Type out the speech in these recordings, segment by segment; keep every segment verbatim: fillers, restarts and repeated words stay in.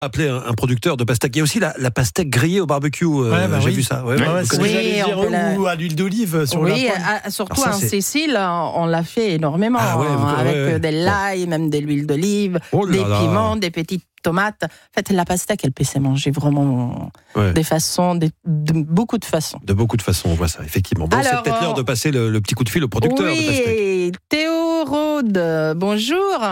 Appeler un, un producteur de pastèque. Il y a aussi la, la pastèque grillée au barbecue. Euh, ouais, bah j'ai oui. vu ça. Ouais, Ouais, ouais, ouais, vous c'est connaissez? ce que j'allais Oui, dire, on peut ou la- à l'huile d'olive sur Oui, la poêle. à- surtout Alors ça, en c'est- Sicile, on l'a fait énormément, Ah ouais, vous- hein, avec ouais, ouais. de l'ail, même de l'huile d'olive, Oh là des là. piments, des petites tomates. En fait, la pastèque, elle peut se manger vraiment Ouais. des façons, des- de beaucoup de façons. De beaucoup de façons, on voit ça, effectivement. Bon, c'est Alors, peut-être l'heure de passer le, le petit coup de fil au producteur de pastèque. Oui, Théo Rode, bonjour.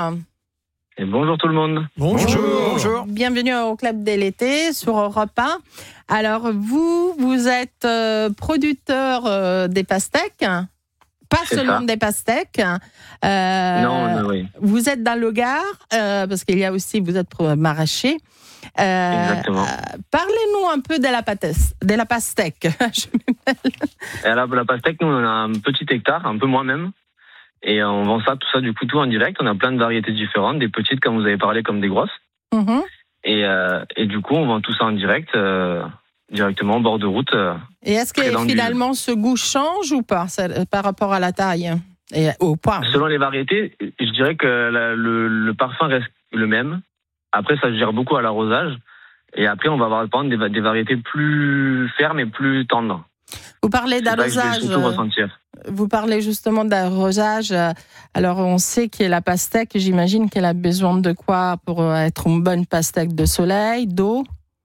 Et bonjour tout le monde. Bonjour. Bonjour. Bienvenue au Club de l'été sur Europe un. Alors, vous, vous êtes euh, producteur euh, des pastèques, pas C'est seulement ça. des pastèques. Euh, non, non, oui, Vous êtes dans le Gard, euh, parce qu'il y a aussi, vous êtes pro- maraîcher. Euh, exactement. euh, Parlez-nous un peu de la, pâtesse- de la pastèque. Je m'appelle- Et à la, la pastèque, nous, on a un petit hectare, un peu moins même. Et on vend ça, tout ça, du coup, tout en direct. On a plein de variétés différentes, des petites, comme vous avez parlé, comme des grosses. Mhm. Et, euh, et du coup, on vend tout ça en direct, euh, directement au bord de route. euh. Et est-ce que Très dans le finalement ce goût change ou pas ça, par rapport à la taille et au poids? Selon les variétés, je dirais que la- le, le parfum reste le même. Après, ça se gère beaucoup à l'arrosage. Et après, on va avoir par exemple, des, va- des variétés plus fermes et plus tendres. Vous parlez C'est ça que je vais d'arrosage. surtout ressentir. Vous parlez justement d'arrosage. Alors, on sait que la pastèque, j'imagine qu'elle a besoin de quoi pour être une bonne pastèque? De soleil, d'eau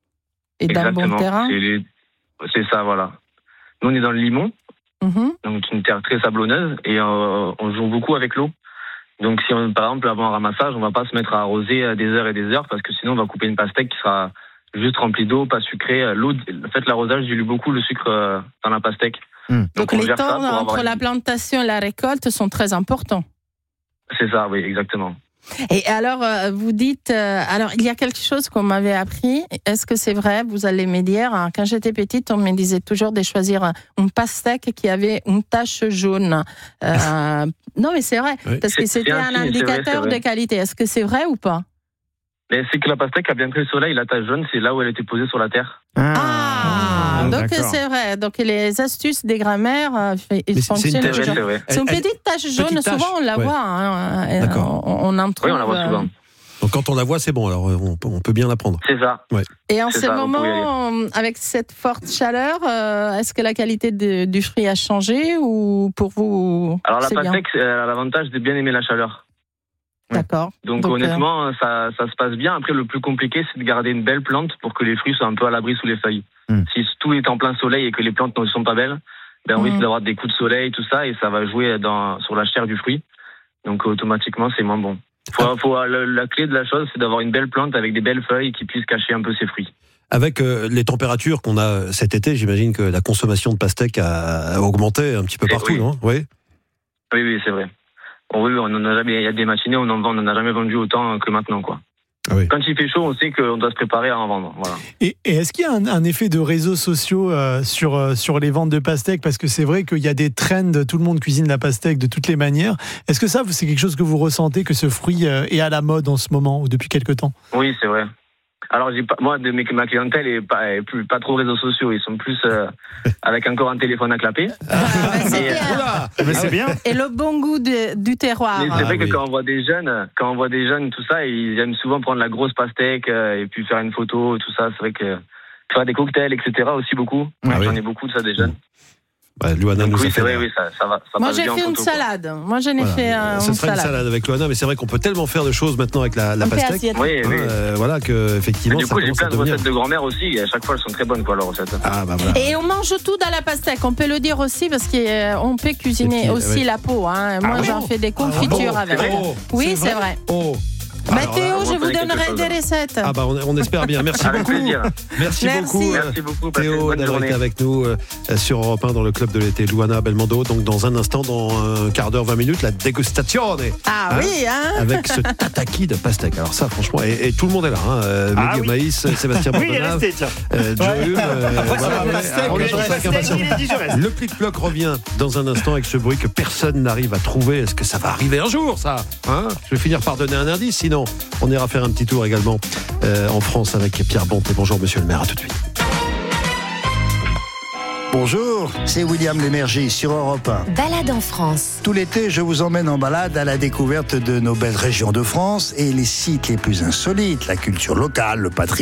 et d'un bon Exactement. terrain. C'est, les- c'est ça, voilà. Nous, on est dans le Limon, Mhm. donc une terre très sablonneuse, et euh, on joue beaucoup avec l'eau. Donc, si on, par exemple, avant un ramassage, on va pas se mettre à arroser à des heures et des heures, parce que sinon, on va couper une pastèque qui sera juste remplie d'eau, pas sucrée. L'eau, en fait, l'arrosage dilue beaucoup le sucre euh, dans la pastèque. Hum. Donc, on les gère ça temps pour avoir entre une- la plantation et la récolte sont très importants. C'est ça, oui, exactement. Et alors, euh, vous dites, euh, alors il y a quelque chose qu'on m'avait appris. Est-ce que c'est vrai? Vous allez me dire. Hein, quand j'étais petite, on me disait toujours de choisir une pastèque qui avait une tache jaune. Euh, non, mais c'est vrai, Oui. parce que C'est- c'était c'est un un signe, c'est vrai, indicateur c'est vrai. de qualité. Est-ce que c'est vrai ou pas? Mais c'est que la pastèque a bien pris le soleil, la tache jaune, c'est là où elle était posée sur la terre. Ah, Ah, donc d'accord. c'est vrai. Donc les astuces des grammaires, euh, fait- Mais c'est- c'est fonctionnent une C'est tache vrai, toujours. c'est vrai. C'est une Elle- petite tache jaune. petite tache, Souvent on la ouais. voit. Hein, euh, D'accord. On, on en trouve. Oui, on la voit euh, souvent. Donc quand on la voit, c'est bon, alors euh, on peut, on peut bien la prendre. C'est ça. Et en C'est ce ça, vous pouvez y moment, euh, avec cette forte chaleur, euh, est-ce que la qualité de- du fruit a changé ou pour vous Alors la c'est bien? pastèque, elle a l'avantage de bien aimer la chaleur. D'accord. Donc, Donc, honnêtement, ça, ça se passe bien. Après, le plus compliqué, c'est de garder une belle plante pour que les fruits soient un peu à l'abri sous les feuilles. Mm. Si tout est en plein soleil et que les plantes ne sont pas belles, ben, on Mm. risque d'avoir des coups de soleil, tout ça, et ça va jouer dans, sur la chair du fruit. Donc automatiquement, c'est moins bon. Faut, faut, la, la clé de la chose, c'est d'avoir une belle plante avec des belles feuilles qui puissent cacher un peu ses fruits. Avec euh, les températures qu'on a cet été, j'imagine que la consommation de pastèque a augmenté un petit peu Eh partout, oui. non? Oui. Oui, oui, c'est vrai. Bon, oui, on en a jamais, il y a des matinées, on en vend, on n'en a jamais vendu autant que maintenant, quoi. Ah oui. Quand il fait chaud, on sait qu'on doit se préparer à en vendre. Voilà. Et, et est-ce qu'il y a un, un effet de réseaux sociaux euh, sur, euh, sur les ventes de pastèques? Parce que c'est vrai qu'il y a des trends, tout le monde cuisine la pastèque de toutes les manières. Est-ce que ça, c'est quelque chose que vous ressentez, que ce fruit euh, est à la mode en ce moment ou depuis quelque temps? Oui, c'est vrai. Alors, j'ai pas, moi, de mes, ma clientèle est pas, est plus, pas trop réseaux sociaux. Ils sont plus euh, avec encore un téléphone à clapper. Ah, ouais, c'est Mais, bien. Oula Mais c'est bien. Et le bon goût de- du terroir. Mais c'est Ah vrai oui. que quand on voit des jeunes, quand on voit des jeunes, tout ça, ils aiment souvent prendre la grosse pastèque euh, et puis faire une photo, tout ça. C'est vrai que faire des cocktails, et cetera aussi beaucoup. Ah J'en oui. ai beaucoup de ça des jeunes. Bah, Luana Donc nous oui, a c'est fait vrai, la- oui, ça, ça va. Ça Moi passe j'ai bien en fait une photo, quoi. salade. Moi j'en ai Voilà. fait un, Ce une sera une salade. salade avec Luana, mais c'est vrai qu'on peut tellement faire de choses maintenant avec la, la Un peu pastèque. assiette. Oui, Hein, oui. euh, voilà que effectivement Du ça coup, j'ai commence plein à de devenir. recettes de grand-mère aussi. Et à chaque fois, elles sont très bonnes, quoi, leurs recettes. Ah bah voilà. Et on mange tout dans la pastèque, on peut le dire aussi, parce qu'on peut cuisiner Et puis, aussi ouais. la peau. Hein. Moi, oui j'en fais des confitures Ah, avec. c'est vrai Oh, Oui, c'est c'est vrai. oh. Bah, Alors là, Théo, on je va vous faire quelque donnerai chose, des alors. recettes. Ah bah on, on espère bien. Merci Avec beaucoup. plaisir. Merci, Merci. beaucoup. euh, Merci beaucoup. Passez une Théo bonne d'avoir journée. été avec nous euh, sur Europe un dans le club de l'été. Luana Belmondo, donc dans un instant, dans un quart d'heure, vingt minutes, la dégustation Ah Hein oui, hein. avec ce tataki de pastèque. Alors ça, franchement, et, et tout le monde est là. Hein. Euh, Ah Mehdi oui. Maïs, Sébastien Oui, il est Bordonave, resté, tiens. euh, Joe Hume, euh, voilà, la ouais, pastèque, on il est a tous dit avec pastèque, impatience. il a dit je reste. Le clic-cloc revient dans un instant avec ce bruit que personne n'arrive à trouver. Est-ce que ça va arriver un jour, ça hein? Je vais finir par donner un indice, sinon on ira faire un petit tour également euh, en France avec Pierre Bonté. Bonjour monsieur le maire, à tout de suite. Bonjour, c'est William Lémergie sur Europe un. Balade en France. Tout l'été, je vous emmène en balade à la découverte de nos belles régions de France et les sites les plus insolites, la culture locale, le patrimoine